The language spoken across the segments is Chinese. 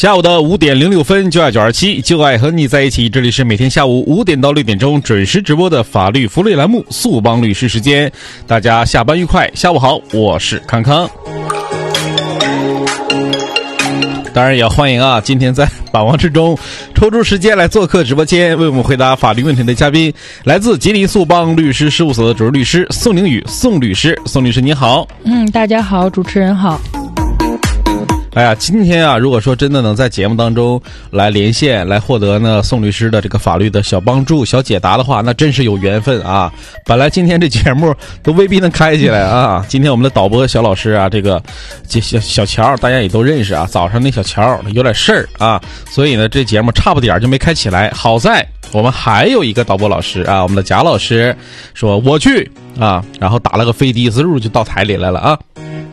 下午的5点06分，就爱927，就爱和你在一起。这里是每天下午5点到6点钟准时直播的法律福利栏目速帮律师时间。大家下班愉快，下午好，我是康康。当然也要欢迎啊，今天在百忙之中抽出时间来做客直播间为我们回答法律问题的嘉宾，来自吉林速帮律师事务所的主任律师宋凌宇宋律师。宋律师你好。 大家好，主持人好。 哎呀，今天啊，如果说真的能在节目当中来连线，来获得呢宋律师的这个法律的小帮助、小解答的话，那真是有缘分啊！本来今天这节目都未必能开起来啊。今天我们的导播小老师啊，这个小乔大家也都认识啊。早上那小乔有点事儿啊，所以呢这节目差不点就没开起来。好在我们还有一个导播老师啊，我们的贾老师说我去啊，然后打了个飞的自入就到台里来了啊。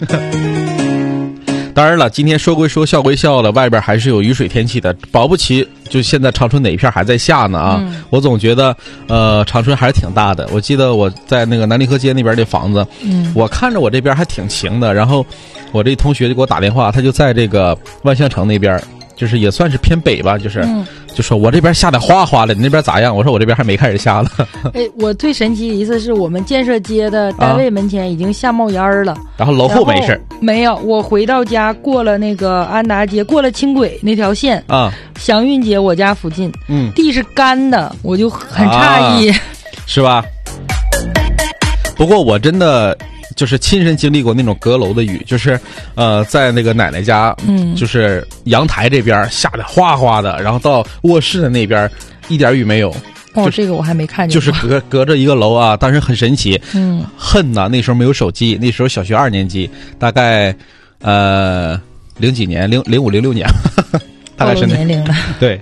当然了，今天说归说笑归笑的，外边还是有雨水天气的，保不齐就现在长春哪一片还在下呢啊。我总觉得长春还是挺大的。我记得我在那个南利河街那边的房子，我看着我这边还挺晴的，然后我这同学就给我打电话，他就在这个万象城那边，就是也算是偏北吧，就是就说我这边下的哗哗的，你那边咋样？我说我这边还没开始下呢。 我最神奇的一次是我们建设街的单位门前已经下冒烟了， 然后楼后没事。 没有，我回到家过了那个安达街，过了轻轨那条线啊， 祥运街我家附近，地是干的，我就很诧异， 是吧？不过我真的就是亲身经历过那种阁楼的雨，就是在那个奶奶家，就是阳台这边下的哗哗的，然后到卧室的那边一点雨没有。 这个我还没看见， 就是隔着一个楼啊，当时很神奇。恨呐，那时候没有手机，那时候小学2年级，大概05几年，05、06年，大概是那年龄了。 对。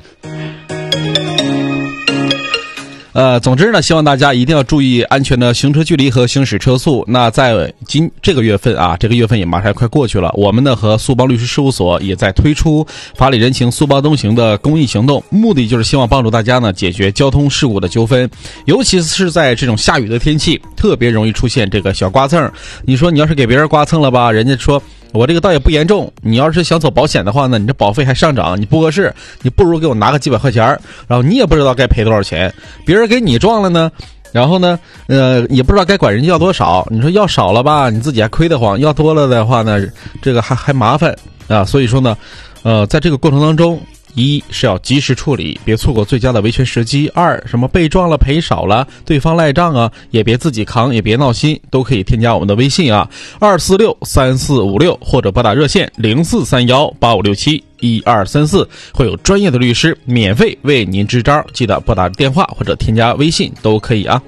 总之呢，希望大家一定要注意安全的行车距离和行驶车速。那在这个月份啊，这个月份也马上快过去了，我们呢和速帮律师事务所也在推出法理人情速帮东行的公益行动，目的就是希望帮助大家呢解决交通事故的纠纷，尤其是在这种下雨的天气，特别容易出现这个小刮蹭。你说你要是给别人刮蹭了吧，人家说我这个倒也不严重，你要是想走保险的话呢，你这保费还上涨，你不合适，你不如给我拿个几百块钱，然后你也不知道该赔多少钱，别人给你撞了呢，然后呢也不知道该管人家要多少，你说要少了吧你自己还亏得慌，要多了的话呢这个还麻烦啊。所以说呢在这个过程当中，一是要及时处理，别错过最佳的维权时机；二，什么被撞了赔少了，对方赖账啊，也别自己扛，也别闹心，都可以添加我们的微信啊，2463456，或者拨打热线043185671234，会有专业的律师免费为您支招，记得拨打电话或者添加微信都可以啊。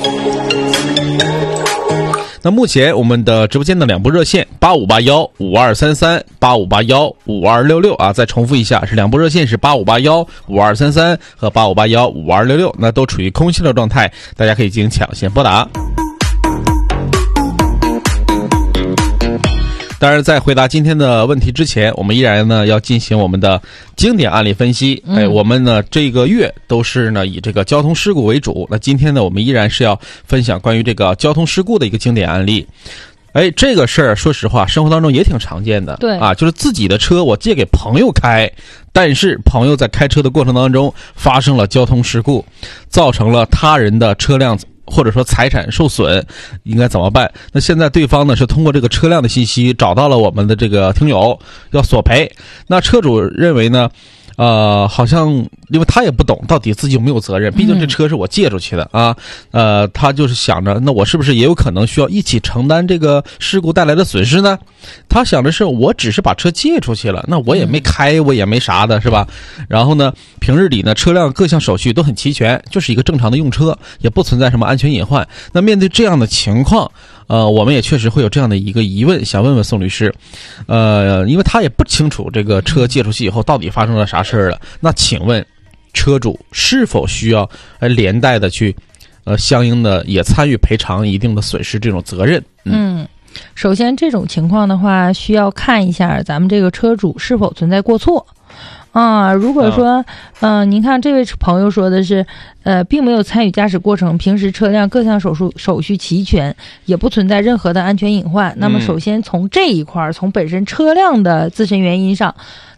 那目前我们的直播间的2部热线85815233 85815266啊，再重复一下，是2部热线是85815233和85815266，那都处于空心的状态，大家可以进行抢先拨打。当然在回答今天的问题之前，我们依然呢要进行我们的经典案例分析。我们呢这个月都是呢以这个交通事故为主，那今天呢我们依然是要分享关于这个交通事故的一个经典案例。这个事儿说实话生活当中也挺常见的。 对啊， 就是自己的车我借给朋友开，但是朋友在开车的过程当中发生了交通事故，造成了他人的车辆或者说财产受损，应该怎么办？那现在对方呢是通过这个车辆的信息找到了我们的这个听友，要索赔。那车主认为呢好像因为他也不懂到底自己有没有责任，毕竟这车是我借出去的啊。他就是想着，那我是不是也有可能需要一起承担这个事故带来的损失呢？他想的是，我只是把车借出去了，那我也没开，我也没啥的，是吧？然后呢，平日里呢，车辆各项手续都很齐全，就是一个正常的用车，也不存在什么安全隐患。那面对这样的情况，我们也确实会有这样的一个疑问，想问问宋律师，因为他也不清楚这个车借出去以后到底发生了啥事儿了。那请问，车主是否需要连带的去相应的也参与赔偿一定的损失这种责任？ 首先这种情况的话，需要看一下咱们这个车主是否存在过错。如果说您看这位朋友说的是并没有参与驾驶过程，平时车辆各项手续齐全，也不存在任何的安全隐患，那么首先从这一块，从本身车辆的自身原因上，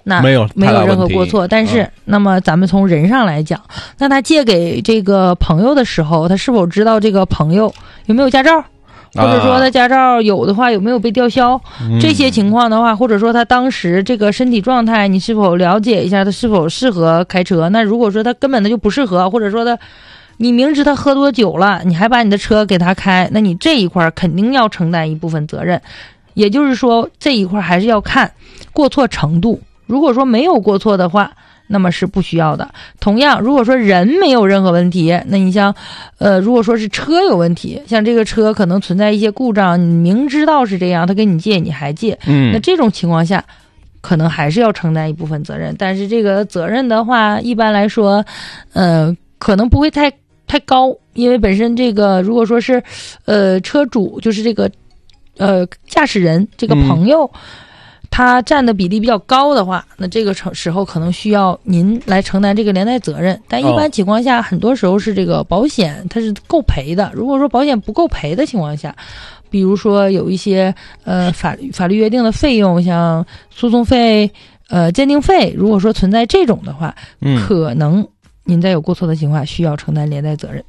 那没有任何过错。但是，那么咱们从人上来讲，那他借给这个朋友的时候，他是否知道这个朋友有没有驾照？或者说他驾照有的话有没有被吊销，这些情况的话，或者说他当时这个身体状态，你是否了解一下他是否适合开车？那如果说他根本的就不适合，或者说你明知他喝多酒了，你还把你的车给他开，那你这一块肯定要承担一部分责任。也就是说，这一块还是要看过错程度。如果说没有过错的话，那么是不需要的。同样，如果说人没有任何问题，那你像，如果说是车有问题，像这个车可能存在一些故障，你明知道是这样，他给你借，你还借，那这种情况下，可能还是要承担一部分责任。但是这个责任的话，一般来说，可能不会太高，因为本身这个如果说是，车主就是这个，驾驶人这个朋友。他占的比例比较高的话，那这个时候可能需要您来承担这个连带责任。但一般情况下，很多时候是这个保险它是够赔的。如果说保险不够赔的情况下，比如说有一些法律约定的费用，像诉讼费、鉴定费，如果说存在这种的话，可能您在有过错的情况下需要承担连带责任。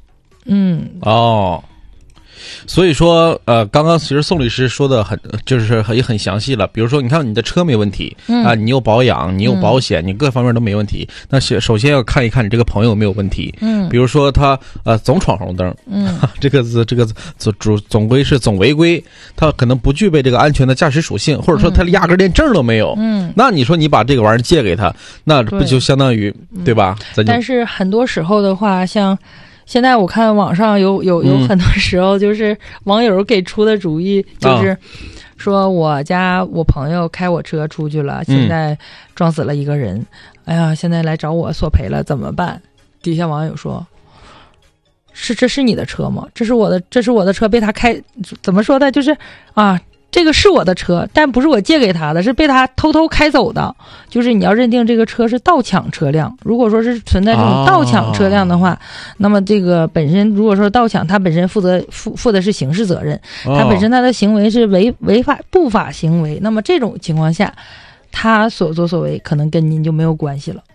所以说，刚刚其实宋律师说的也很详细了。比如说，你看你的车没问题你有保养，你有保险，你各方面都没问题。那首先要看一看你这个朋友有没有问题。比如说他总闯红灯，这个总归是总违规，他可能不具备这个安全的驾驶属性，或者说他压根连证都没有。那你说你把这个玩意儿借给他，那不就相当于对吧？ 但是很多时候的话，像。现在我看网上有很多时候就是网友给出的主意，就是说我朋友开我车出去了，现在撞死了一个人，哎呀，现在来找我索赔了，怎么办？底下网友说：“这是你的车吗？这是我的车，被他开，怎么说的？就是这个是我的车，但不是我借给他的，是被他偷偷开走的。就是你要认定这个车是盗抢车辆，如果说是存在这种盗抢车辆的话，那么这个本身如果说盗抢，他本身负的是刑事责任，他本身他的行为是违法不法行为，那么这种情况下，他所作所为可能跟您就没有关系了。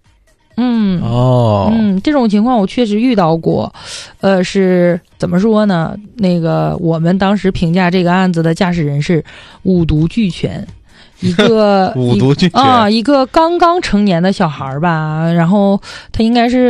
这种情况我确实遇到过，是怎么说呢？那个我们当时评价这个案子的驾驶人是五毒俱全，一个五毒俱全一个刚刚成年的小孩吧，然后他应该是